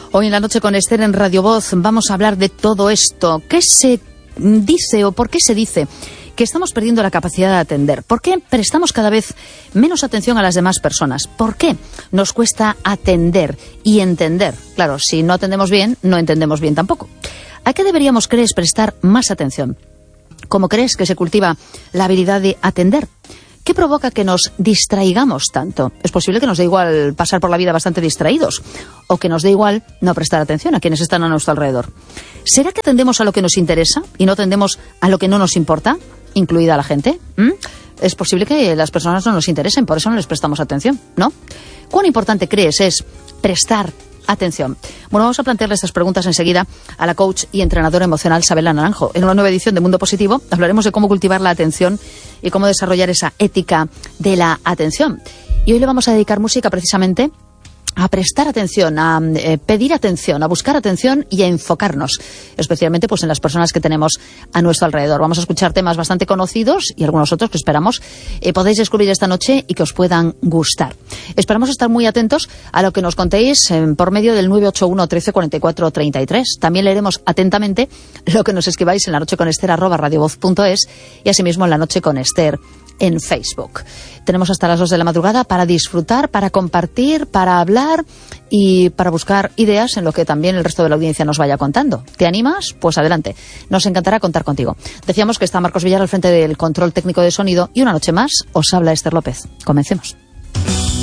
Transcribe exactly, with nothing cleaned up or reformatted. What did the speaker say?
Hoy en la noche con Esther en Radio Voz vamos a hablar de todo esto. ¿Qué se dice o por qué se dice que estamos perdiendo la capacidad de atender? ¿Por qué prestamos cada vez menos atención a las demás personas? ¿Por qué nos cuesta atender y entender? Claro, si no atendemos bien, no entendemos bien tampoco. ¿A qué deberíamos, crees, prestar más atención? ¿Cómo crees que se cultiva la habilidad de atender? ¿Qué provoca que nos distraigamos tanto? Es posible que nos dé igual pasar por la vida bastante distraídos o que nos dé igual no prestar atención a quienes están a nuestro alrededor. ¿Será que atendemos a lo que nos interesa y no atendemos a lo que no nos importa, incluida la gente? ¿Mm? Es posible que las personas no nos interesen, por eso no les prestamos atención, ¿no? ¿Cuán importante crees es prestar atención? Bueno, vamos a plantearle estas preguntas enseguida a la coach y entrenadora emocional Sabela Naranjo. En una nueva edición de Mundo Positivo hablaremos de cómo cultivar la atención y cómo desarrollar esa ética de la atención. Y hoy le vamos a dedicar música precisamente a prestar atención, a eh, pedir atención, a buscar atención y a enfocarnos, especialmente pues en las personas que tenemos a nuestro alrededor. Vamos a escuchar temas bastante conocidos y algunos otros que esperamos eh, podéis descubrir esta noche y que os puedan gustar. Esperamos estar muy atentos a lo que nos contéis eh, por medio del nueve ocho uno, trece, cuarenta y cuatro, treinta y tres. También leeremos atentamente lo que nos escribáis en la noche con Esther arroba radiovoz punto es y asimismo en la noche con Esther en Facebook. Tenemos hasta las dos de la madrugada para disfrutar, para compartir, para hablar y para buscar ideas en lo que también el resto de la audiencia nos vaya contando. ¿Te animas? Pues adelante. Nos encantará contar contigo. Decíamos que está Marcos Villar al frente del control técnico de sonido y una noche más os habla Esther López. Comencemos.